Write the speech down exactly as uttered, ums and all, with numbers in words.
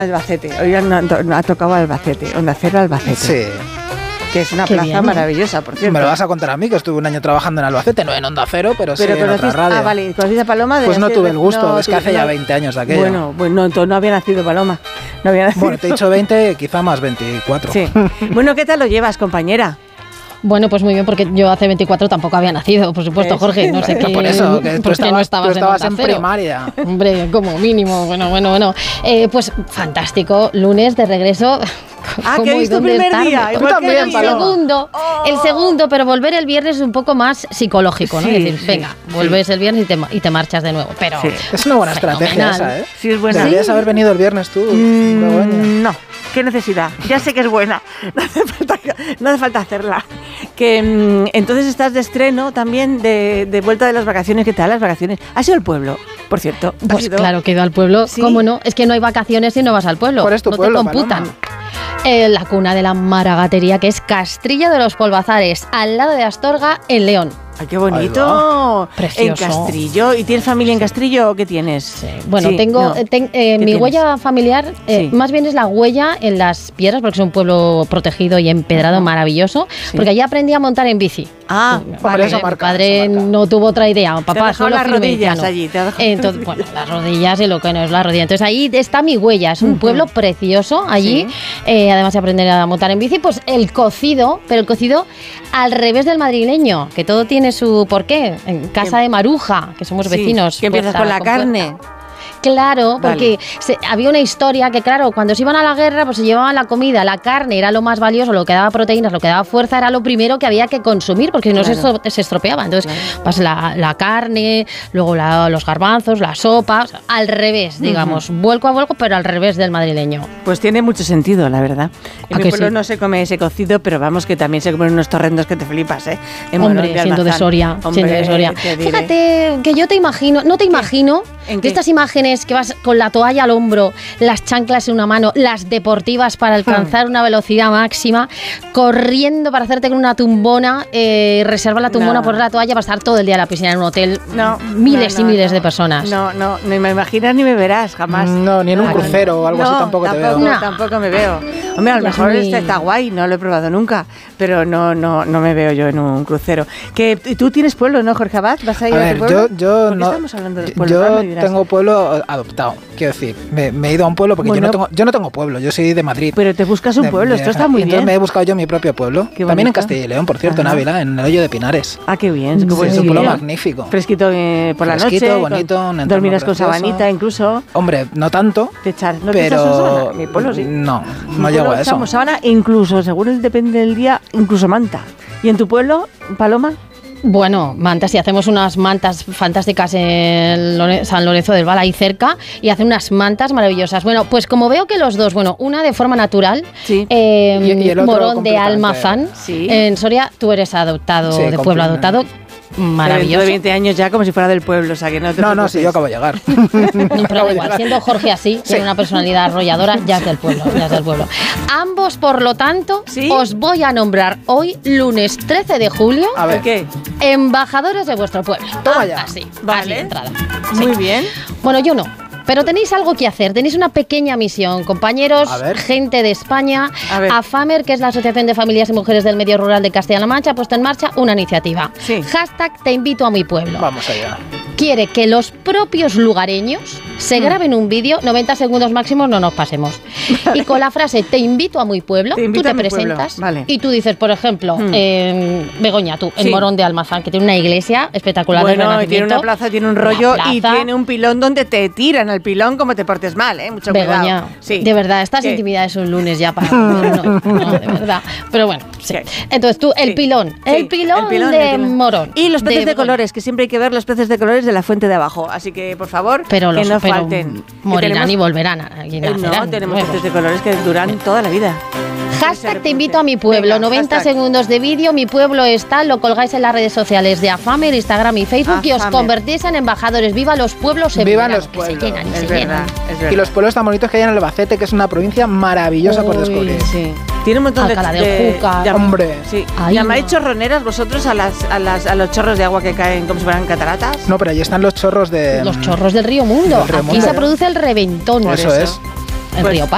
Albacete, hoy han, ha tocado Albacete, Onda Cero Albacete. Sí. Que es una Qué plaza bien. maravillosa, por cierto. Me lo vas a contar a mí, que estuve un año trabajando en Albacete, no en Onda Cero, pero, Pero sí en otra radio. Ah, vale, ¿conociste a Paloma? De Pues no hacer- tuve el gusto, no, es que tú- hace ya no. veinte años de aquello. Bueno, bueno, entonces no había nacido Paloma. No había nacido. Bueno, te he dicho veinte, quizá más veinticuatro. Sí. Bueno, ¿qué tal lo llevas, compañera? Bueno, pues muy bien, porque yo hace veinticuatro tampoco había nacido, por supuesto, Eso. Jorge. No sé qué. Por eso, que tú ¿por qué no estabas, estabas tú estabas en, en Onda Cero? primaria. Hombre, como mínimo. Bueno, bueno, bueno. Eh, pues fantástico. Lunes de regreso. Ah, ¿Cómo que y he visto el dónde primer estarme? día. Tú igual que también, yo. El Paloma. segundo, el segundo, pero volver el viernes es un poco más psicológico, ¿no? Sí, Es decir, sí, venga, sí. vuelves el viernes y te, y te marchas de nuevo. Pero Sí. Es una buena estrategia fenomenal. esa, ¿eh? Sí, es buena. Deberías haber venido el viernes tú, Begoña. Mm, no, qué necesidad. Ya sé que es buena. No hace falta, no hace falta hacerla. Que mm, entonces estás de estreno también de, de vuelta de las vacaciones. ¿Qué tal las vacaciones? ¿Has ido al pueblo, por cierto? ¿Has Pues ido? claro que he ido al pueblo. ¿Sí? ¿Cómo no? Es que no hay vacaciones si no vas al pueblo. ¿Cuál es tu no pueblo, te computan. Paloma? Eh, la cuna de la maragatería, que es Castrillo de los Polvazares, al lado de Astorga, en León. ¡Ay, qué bonito! Precioso. En Castrillo. ¿Y tienes familia en Castrillo o qué tienes? Sí. Bueno, Sí, tengo no. eh, ten- eh, ¿Qué mi tienes? huella familiar, eh, Sí. más bien es la huella en las piedras, porque es un pueblo protegido y empedrado Ajá. maravilloso, Sí. porque allí aprendí a montar en bici. Ah, Hombre, vale. eso Mi marca, padre eso marca. no tuvo otra idea. Te ha Papá, dejado solo las firme y rodillas llano. allí, te ha dejado- Entonces, bueno, las rodillas y lo que no es la rodilla. Entonces ahí está mi huella. Es un Ujú. pueblo precioso allí. Sí. Eh, además de aprender a montar en bici, pues el cocido, pero el cocido al revés del madrileño, que todo tiene su porqué. En casa Que- de Maruja, que somos Sí, vecinos. que empiezas puerta con la puerta. carne. Claro, porque Vale. se- había una historia que, claro, cuando se iban a la guerra, pues se llevaban la comida, la carne era lo más valioso, lo que daba proteínas, lo que daba fuerza, era lo primero que había que consumir, porque si no se, Claro. estro- se estropeaba. Entonces, Claro. pues la, la carne, luego la- los garbanzos, la sopa, o sea, al revés, digamos, vuelco a vuelco, pero al revés del madrileño. Pues tiene mucho sentido, la verdad. En ¿A mi que pueblo sí? no se come ese cocido, pero vamos, que también se comen unos torrendos que te flipas, ¿eh? En Hombre, Morón de siendo de Almazán. Soria, Hombre, siendo de Soria. te diré. Fíjate que yo te imagino, no te imagino, ¿En de qué? estas imágenes que vas con la toalla al hombro, las chanclas en una mano, las deportivas para alcanzar una velocidad máxima, corriendo para hacerte con una tumbona, eh, reservar la tumbona, No. poner la toalla para estar todo el día en la piscina en un hotel, No, miles no, y no, miles no. de personas. No, no, ni me imaginas ni me verás, jamás. No, ni en un Ah, crucero o algo así no, tampoco te tampoco, veo. No. tampoco me veo. Hombre, a lo Ya es mejor muy- este está guay, no lo he probado nunca, pero no, no, no me veo yo en un crucero. Que y tú tienes pueblo, ¿no, Jorge Abad? ¿Vas a ir A a, ver, tu yo, pueblo? yo ¿Por qué no. estamos hablando de pueblo? Yo Ahora me dirás. tengo pueblo adoptado. Quiero decir, me, me he ido a un pueblo porque Bueno. yo, no tengo, yo no tengo pueblo, yo soy de Madrid. Pero te buscas un De- pueblo, de- esto está muy entonces bien. me he buscado yo mi propio pueblo. Qué También en bonito. Castilla y León, por cierto, en Ajá. Ávila, en el Hoyo de Pinares. Ah, qué bien, qué Sí, buen es un sí. pueblo sitio. magnífico. Fresquito eh, por la Fresquito, noche. bonito, con- un entorno dormirás con precioso. sabanita incluso. Hombre, no tanto, Te echar, ¿no te echas pero sábana? Mi pueblo sí. no, Mi no llego pueblo a eso. echamos sábana, incluso, según el depende del día, incluso manta. ¿Y en tu pueblo, Paloma? Bueno, mantas, y hacemos unas mantas fantásticas en Lore- San Lorenzo del Val, ahí cerca, y hacen unas mantas maravillosas. Bueno, pues como veo que los dos, bueno, una de forma natural, Sí. eh, Y- y el otro Morón de completamente. Almazán, Sí. en Soria, tú eres adoptado, Sí, de pueblo completamente. adoptado, Dentro maravilloso. de veinte años ya como si fuera del pueblo, o sea que no te No, no, preocupes. sí, yo acabo de llegar. No, pero Acabo da de igual, llegar. siendo Jorge así, tiene una personalidad arrolladora, ya es del pueblo, ya es del pueblo. Ambos, por lo tanto, ¿Sí? os voy a nombrar hoy, lunes trece de julio, A ver. ¿Por qué? embajadores de vuestro pueblo. Toma ya. Así, Vale. así de entrada. Muy bien. Bueno, yo no. Pero tenéis algo que hacer, tenéis una pequeña misión, compañeros, A ver. gente de España. A ver. AFAMER, que es la Asociación de Familias y Mujeres del Medio Rural de Castilla-La Mancha, ha puesto en marcha una iniciativa. Sí. Hashtag te invito a mi pueblo. Vamos allá. Quiere que los propios lugareños se Mm. graben un vídeo, noventa segundos máximos, no nos pasemos. Y con la frase te invito a mi pueblo, Te tú invito te a mi pueblo, presentas vale. y tú dices, por ejemplo, Mm. eh, Begoña, tú, en Sí. Morón de Almazán, que tiene una iglesia espectacular del Bueno, y tiene Renacimiento. una plaza, tiene un Una rollo y plaza. tiene un pilón donde te tiran al pilón como te portes mal, ¿eh? Mucho Begoña, cuidado. Sí. de verdad, estas ¿Qué? intimidades un lunes ya para... No, no, de verdad. Pero bueno, sí. ¿Qué? Entonces tú, el Sí. pilón, Sí, el pilón, el pilón, de el pilón. Morón. Y los peces de, Begoña. colores, que siempre hay que ver los peces de colores de la fuente de abajo. Así que, por favor, Pero que los no pero falten. Que morirán tenemos- y volverán. a- y Eh, nacerán no, tenemos nuevos. peces de colores que duran toda la vida. Hashtag te invito a mi pueblo, Venga, noventa hashtag. segundos de vídeo, mi pueblo está, lo colgáis en las redes sociales de AFAMER, Instagram y Facebook y os AFAMER. convertís en embajadores. ¡Viva los pueblos en Vivan verano, los que pueblos. se llenan y Es se verdad, llenan. es verdad. Y los pueblos tan bonitos que hay en Albacete, que es una provincia maravillosa por Uy, descubrir. sí. Tiene un montón de... Alcalá de Júcar. llam- Hombre. Sí. Ahí ¿Llamáis va. chorroneras vosotros a, las, a, las, a los chorros de agua que caen como si fueran cataratas? No, pero ahí están los chorros de... Los chorros del río Mundo. Del río Aquí Mundo. se produce el reventón. Eso es. El Pues- río Parla.